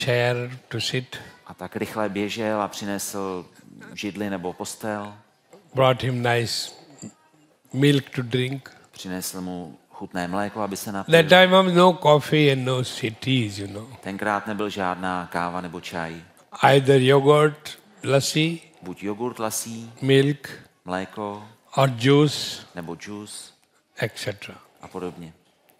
chair to sit. A tak rychle běžel a přinesl židli nebo postel. Brought him nice milk to drink. Přinesl mu chutné mléko, aby se napil. That time was no coffee and no teas, Tenkrát nebyl žádná káva nebo čaj. Either yogurt, lassi, Buď jogurt lasí, milk, mléko or juice, nebo džus etc. a podobně.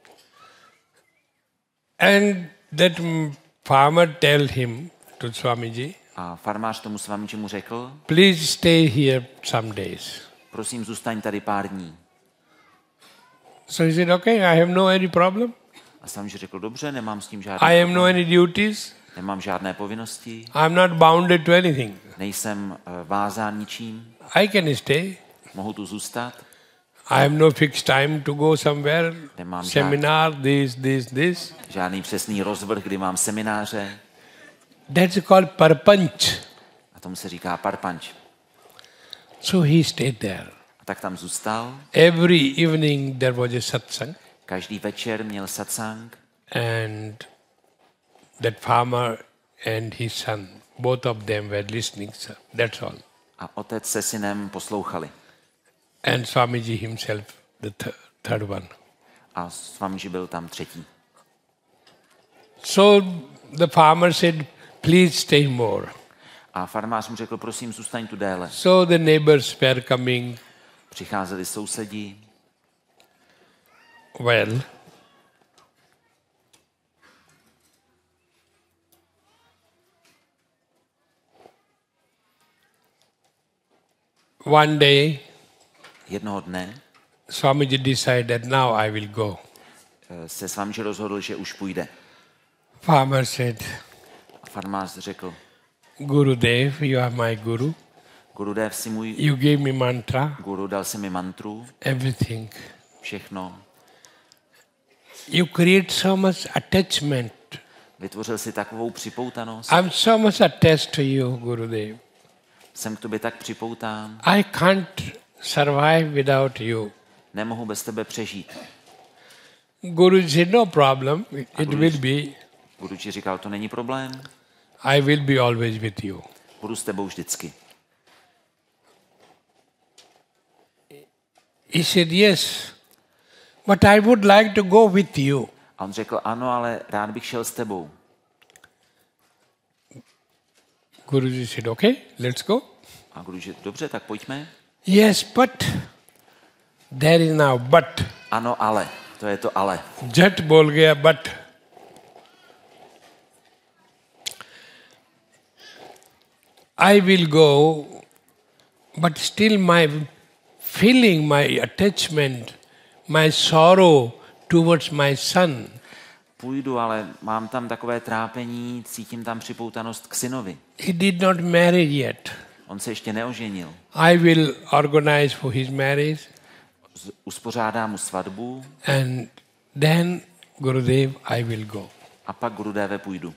And that farmer tell him to Swamiji, A farmář tomu Swamijimu řekl, please stay here some days. prosím, zůstaň tady pár dní. So he said, okay, I have no any problem. A Swamiji řekl, dobře, nemám s tím žádný I have no problém, any duties. nemám žádné povinnosti, I'm not bounded to anything. nejsem vázán ničím, I can stay. mohu tu zůstat, I have no fixed time to go somewhere. Nemám Seminar, this. žádný přesný rozvrh, kdy mám semináře. That's called parpanch. A tomu se říká parpanč. So he stayed there. A tak tam zůstal. Every evening there was a satsang. Každý večer měl satsang And that farmer and his son, both of them were listening. So that's all. a otec se synem poslouchali. And Swamiji himself, the third one. A Swamiji byl tam třetí. So the farmer said, please stay more. A farmář mu řekl, prosím, zůstaň tu déle. So the neighbors were coming. Přicházeli sousedi. Well, one day, Jednoho dne Swamiji decided, now I will go. se Swamiji rozhodl, že už půjde. Farmer said, A farmář řekl, Gurudev, you are my guru. Gurudev si můj You gave me mantra, guru, dal si mi mantru, everything. všechno. You create so much attachment. Vytvořil si takovou připoutanost. I'm so much attached to you, Gurudev. Jsem k tobě tak připoután. I can't survive without you. Nemohu bez tebe přežít. Guru said, no problem, it will be. Guruji říkal, to není problém. I will be always with you. Budu s tebou vždycky. He said, yes, but I would like to go with you. A on řekl, ano, ale rád bych šel s tebou. Guruji said, okay, let's go. A Guruji, dobře, tak pojďme. Yes, but there is now but. Ano, ale. To je to ale. Jat bol gaya but. I will go, but still my feeling, my attachment, my sorrow towards my son. Půjdu, ale mám tam takové trápení, cítím tam připoutanost k synovi. He did not marry yet. On se ještě neoženil. I will organize for his marriage. Uspořádám mu svatbu And then, Gurudev, I will go. a pak Gurudeve půjdu.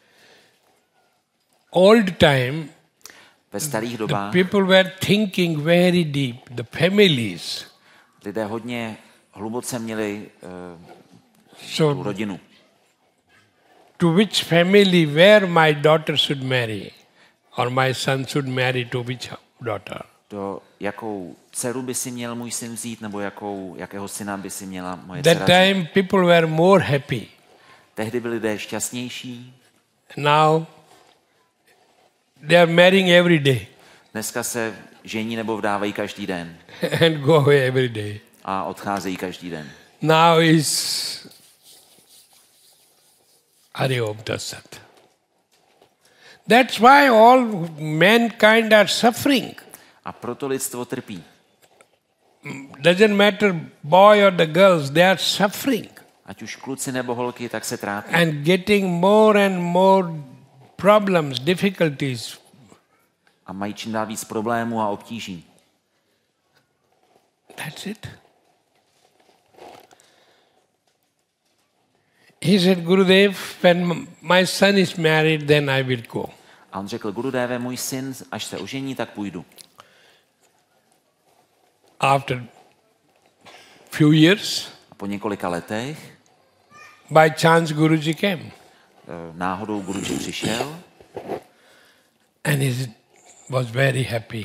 Old time, Ve starých the dobách people were thinking very deep, the families. lidé hodně hluboce měli tu So, rodinu. to which family, where my daughter should marry, or my son should marry to which daughter. Do jakou dceru by si měl můj syn vzít, nebo jakého syna by si měla moje That dcera vzít. time, people were more happy. Tehdy byli lidé šťastnější. Now, they are marrying every day Dneska se žení nebo vdávají každý den and go away every day. a odcházejí každý den. Now is Hari Om Tat Sat. That's why all mankind are suffering. A proto lidstvo trpí. Doesn't matter boy or the girls, they are suffering Ať už kluci nebo holky, tak se trápí. and getting more and more problems, difficulties. A mají čím dál víc problémů a obtíží. That's it. He said, Gurudev, when my son is married, then I will go. A on řekl, Gurudeve, můj syn, až se ožení, tak půjdu. After few years, A po několika letech by chance Guruji came. náhodou Guruji přišel and he was very happy.